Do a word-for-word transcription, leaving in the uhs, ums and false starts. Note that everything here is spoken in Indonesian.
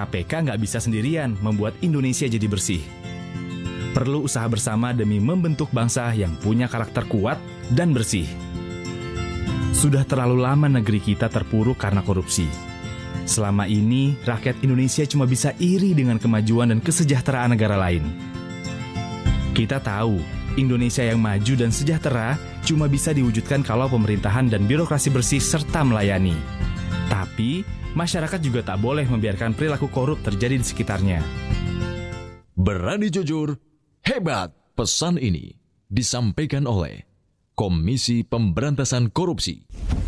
K P K nggak bisa sendirian membuat Indonesia jadi bersih. Perlu usaha bersama demi membentuk bangsa yang punya karakter kuat dan bersih. Sudah terlalu lama negeri kita terpuruk karena korupsi. Selama ini, rakyat Indonesia cuma bisa iri dengan kemajuan dan kesejahteraan negara lain. Kita tahu, Indonesia yang maju dan sejahtera cuma bisa diwujudkan kalau pemerintahan dan birokrasi bersih serta melayani. Tapi, masyarakat juga tak boleh membiarkan perilaku korup terjadi di sekitarnya. Berani jujur, hebat. Pesan ini disampaikan oleh Komisi Pemberantasan Korupsi.